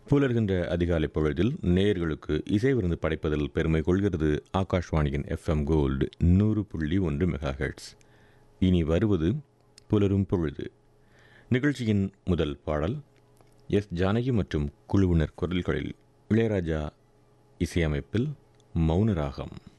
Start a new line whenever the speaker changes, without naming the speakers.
புலர்கின்ற அதிகாலை பொழுதில் நேயர்களுக்கு இசை விருந்து படைப்பதில் பெருமை கொள்கிறது ஆகாஷ்வாணியின் FM கோல்டு 100.1 மெகாஹெர்ட்ஸ். இனி வருவது புலரும் பொழுது. நிகழ்ச்சியின் முதல் பாடல் எஸ். ஜானகி மற்றும் குழுவினர் குரல்களில் இளையராஜா இசையமைப்பில் மௌனராகம்.